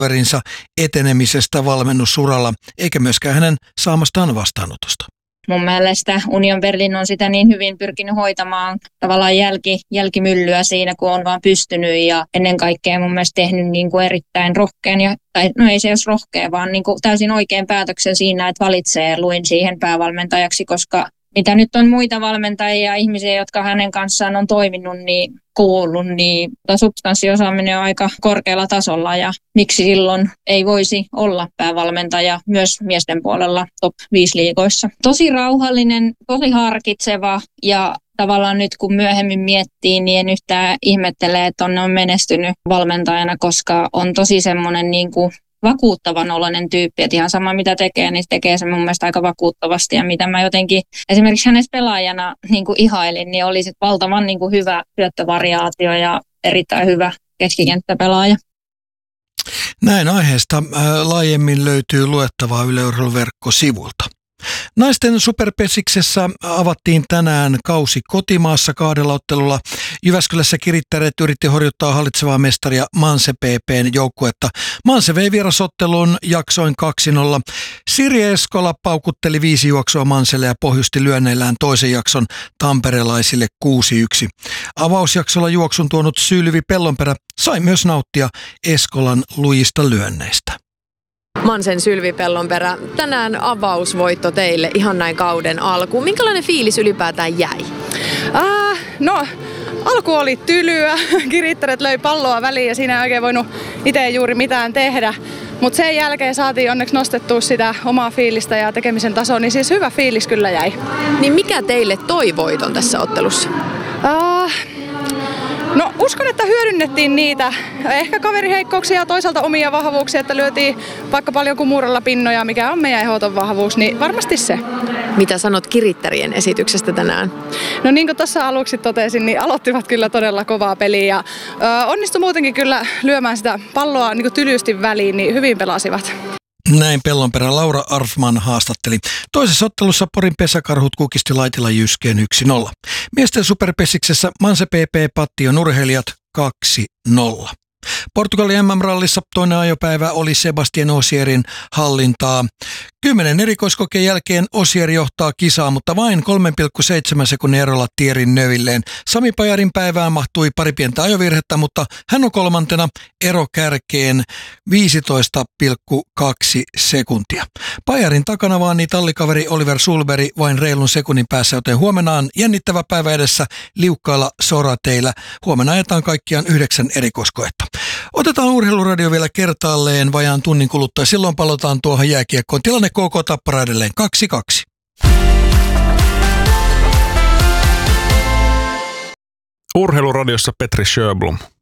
urheilukaverinsa etenemisestä valmennusuralla, eikä myöskään hänen saamastaan vastaanotosta. Mun mielestä Union Berlin on sitä niin hyvin pyrkinyt hoitamaan tavallaan jälkimyllyä siinä, kun on vaan pystynyt ja ennen kaikkea mun mielestä tehnyt niin kuin erittäin rohkean, ei se olisi rohkea, vaan niin kuin täysin oikein päätöksen siinä, että valitsee Luin siihen päävalmentajaksi, koska mitä nyt on muita valmentajia ja ihmisiä, jotka hänen kanssaan on toiminut, niin kuullut, niin substanssiosaaminen on aika korkealla tasolla ja miksi silloin ei voisi olla päävalmentaja myös miesten puolella top 5 liigoissa. Tosi rauhallinen, tosi harkitseva ja tavallaan nyt kun myöhemmin miettii, niin en yhtään ihmettele, että on menestynyt valmentajana, koska on tosi semmoinen niin kuin vakuuttavan oloinen tyyppi, että ihan sama mitä tekee, niin tekee se mun mielestä aika vakuuttavasti ja mitä mä jotenkin esimerkiksi hänestä pelaajana niin kuin ihailin, niin oli sit valtavan niin kuin hyvä syöttövariaatio ja erittäin hyvä keskikenttäpelaaja. Näin aiheesta laajemmin löytyy luettavaa Yle Urheilun verkkosivulta. Naisten superpesiksessä avattiin tänään kausi kotimaassa 2 ottelulla. Jyväskylässä Kirittäret yritti horjuttaa hallitsevaa mestaria Manse PP:n joukkuetta. Manse vei vierasottelun jaksoin 2-0. Siri Eskola paukutteli 5 juoksua Manselle ja pohjusti lyönneillään toisen jakson tamperelaisille 6-1. Avausjaksolla juoksun tuonut Sylvi Pellonperä sai myös nauttia Eskolan lujista lyönneistä. Mansen Sylvi Pellonperä, tänään avausvoitto teille ihan näin kauden alkuun. Minkälainen fiilis ylipäätään jäi? No, alku oli tylyä. Kirittäret löi palloa väliin ja siinä ei oikein voinut itse juuri mitään tehdä. Mutta sen jälkeen saatiin onneksi nostettua sitä omaa fiilistä ja tekemisen tasoa, niin siis hyvä fiilis kyllä jäi. Niin mikä teille toi voiton tässä ottelussa? No uskon, että hyödynnettiin niitä. Ehkä kaveriheikkouksia ja toisaalta omia vahvuuksia, että lyötiin vaikka paljon kumuralla pinnoja, mikä on meidän ehdoton vahvuus, niin varmasti se. Mitä sanot Kirittärien esityksestä tänään? No niin kuin tuossa aluksi totesin, niin aloittivat kyllä todella kovaa peliä ja onnistui muutenkin kyllä lyömään sitä palloa niin kuin tylysti väliin, niin hyvin pelasivat. Näin Pellonperän Laura Arfman haastatteli. Toisessa ottelussa Porin pesäkarhut kukisti Laitila Jyskeen 1-0. Miesten superpesiksessä Manse PP Pattion urheilijat 2-0. Portugalin MM-rallissa toinen ajopäivä oli Sebastien Osierin hallintaa. 10 erikoiskokeen jälkeen Osier johtaa kisaa, mutta vain 3,7 sekunnin erolla Thierry Neuvilleen. Sami Pajarin päivään mahtui pari pientä ajovirhettä, mutta hän on kolmantena ero kärkeen 15,2 sekuntia. Pajarin takana vaanii tallikaveri Oliver Sulberg vain reilun sekunnin päässä, joten huomenna on jännittävä päivä edessä liukkailla sorateillä. Huomenna ajetaan kaikkiaan 9 erikoiskoetta. Otetaan Urheiluradio vielä kertaalleen vajaan tunnin kuluttua. Silloin palataan tuohon jääkiekkoon. Tilanne KK Tappara edelleen 2-2. Urheiluradiossa Petri Sjöblom.